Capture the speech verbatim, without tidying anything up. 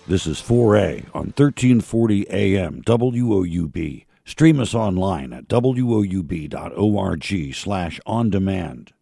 This is four A on thirteen forty A M W O U B. Stream us online at W O U B dot org slash on demand.